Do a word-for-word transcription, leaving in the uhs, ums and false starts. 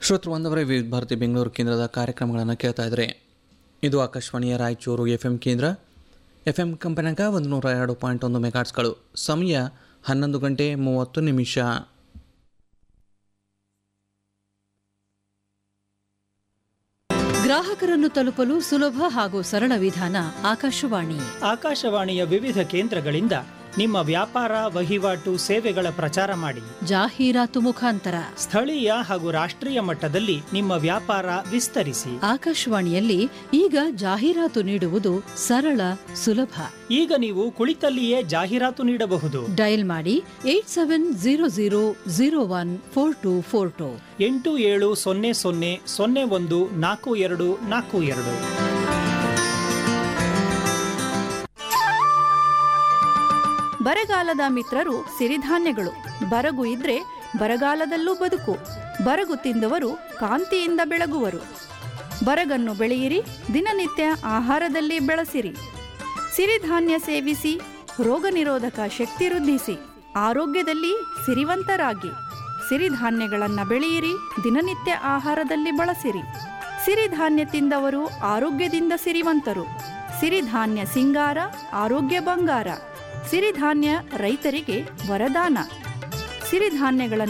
ಶ್ರೋತೃ ಬಂದವರೇ, ವಿವಿಧ ಭಾರತಿ ಬೆಂಗಳೂರು ಕೇಂದ್ರದ ಕಾರ್ಯಕ್ರಮಗಳನ್ನು ಕೇಳ್ತಾ ಇದ್ದಾರೆ. ಇದು ಆಕಾಶವಾಣಿಯ ರಾಯಚೂರು ಎಫ್ ಎಂ ಕೇಂದ್ರ. ಎಫ್ ಎಂ ಕಂಪನಾಂಕ ಒಂದು ನೂರ ಎರಡು ಪಾಯಿಂಟ್ ಒಂದು ಮೆಗಾಟ್ಸ್ಗಳು. ಸಮಯ ಹನ್ನೊಂದು ಗಂಟೆ ಮೂವತ್ತು ನಿಮಿಷ. ಗ್ರಾಹಕರನ್ನು ತಲುಪಲು ಸುಲಭ ಹಾಗೂ ಸರಳ ವಿಧಾನ ಆಕಾಶವಾಣಿ. ಆಕಾಶವಾಣಿಯ ವಿವಿಧ ಕೇಂದ್ರಗಳಿಂದ ನಿಮ್ಮ ವ್ಯಾಪಾರ, ವಹಿವಾಟು, ಸೇವೆಗಳ ಪ್ರಚಾರ ಮಾಡಿ. ಜಾಹೀರಾತು ಮುಖಾಂತರ ಸ್ಥಳೀಯ ಹಾಗೂ ರಾಷ್ಟ್ರೀಯ ಮಟ್ಟದಲ್ಲಿ ನಿಮ್ಮ ವ್ಯಾಪಾರ ವಿಸ್ತರಿಸಿ. ಆಕಾಶವಾಣಿಯಲ್ಲಿ ಈಗ ಜಾಹೀರಾತು ನೀಡುವುದು ಸರಳ, ಸುಲಭ. ಈಗ ನೀವು ಕುಳಿತಲ್ಲಿಯೇ ಜಾಹೀರಾತು ನೀಡಬಹುದು. ಡಯಲ್ ಮಾಡಿ eight seven zero zero zero one four to four to ಎಂಟು ಏಳು ಸೊನ್ನೆ ಸೊನ್ನೆ ಸೊನ್ನೆ ಒಂದು ನಾಲ್ಕು ಎರಡು ನಾಲ್ಕು ಎರಡು. ಬರಗಾಲದ ಮಿತ್ರರು ಸಿರಿಧಾನ್ಯಗಳು. ಬರಗು ಇದ್ರೆ ಬರಗಾಲದಲ್ಲೂ ಬದುಕು. ಬರಗು ತಿಂದವರು ಕಾಂತಿಯಿಂದ ಬೆಳಗುವರು. ಬರಗನ್ನು ಬೆಳೆಯಿರಿ, ದಿನನಿತ್ಯ ಆಹಾರದಲ್ಲಿ ಬೆಳೆಸಿರಿ. ಸಿರಿಧಾನ್ಯ ಸೇವಿಸಿ, ರೋಗ ನಿರೋಧಕ ಶಕ್ತಿ ವೃದ್ಧಿಸಿ, ಆರೋಗ್ಯದಲ್ಲಿ ಸಿರಿವಂತರಾಗಿ. ಸಿರಿಧಾನ್ಯಗಳನ್ನು ಬೆಳೆಯಿರಿ, ದಿನನಿತ್ಯ ಆಹಾರದಲ್ಲಿ ಬಳಸಿರಿ. ಸಿರಿಧಾನ್ಯ ತಿಂದವರು ಆರೋಗ್ಯದಿಂದ ಸಿರಿವಂತರು. ಸಿರಿಧಾನ್ಯ ಸಿಂಗಾರ, ಆರೋಗ್ಯ ಬಂಗಾರ. ಸಿರಿಧಾನ್ಯ ರೈತರಿಗೆ ವರದಾನ. ಸಿರಿಧಾನ್ಯಗಳನ್ನು